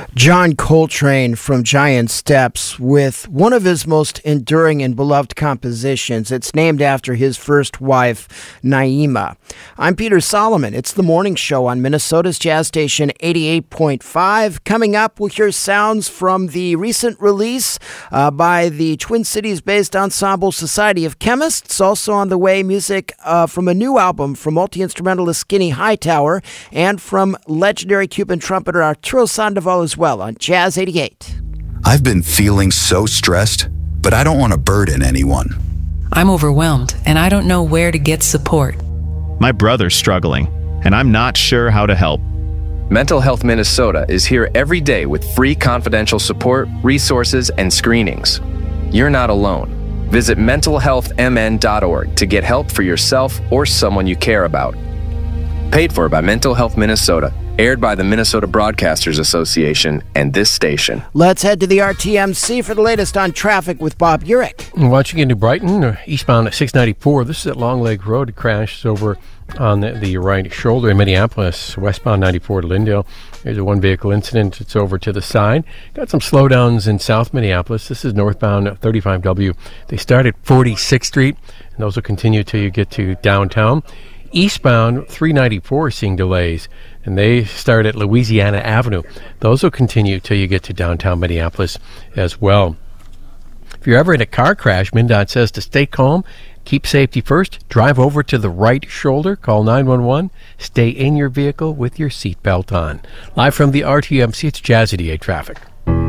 John Coltrane from Giant Steps with one of his most enduring and beloved compositions. It's named after his first wife, Naima. I'm Peter Solomon. It's the morning show on Minnesota's Jazz Station 88.5. Coming up, we'll hear sounds from the recent release by the Twin Cities-based ensemble Society of Chemists. Also on the way, music from a new album from multi-instrumentalist Skinny Hightower and from legendary Cuban trumpeter Arturo Sandoval as well on Jazz 88. I've been feeling so stressed, but I don't want to burden anyone. I'm overwhelmed, and I don't know where to get support. My brother's struggling, and I'm not sure how to help. Mental Health Minnesota is here every day with free confidential support, resources, and screenings. You're not alone. Visit mentalhealthmn.org to get help for yourself or someone you care about. Paid for by Mental Health Minnesota. Aired by the Minnesota Broadcasters Association and this station. Let's head to the RTMC for the latest on traffic with Bob Urich. Watching into Brighton, eastbound at 694. This is at Long Lake Road. It crashes over on the right shoulder in Minneapolis, westbound 94 to Lyndale. There's a one-vehicle incident. It's over to the side. Got some slowdowns in South Minneapolis. This is northbound 35W. They start at 46th Street, and those will continue till you get to downtown. Eastbound 394 seeing delays, and they start at Louisiana Avenue. Those will continue till you get to downtown Minneapolis as well. If you're ever in a car crash, MnDOT says to stay calm, keep safety first, drive over to the right shoulder, call 911, stay in your vehicle with your seatbelt on. Live from the RTMC, it's Jazz 88 Traffic.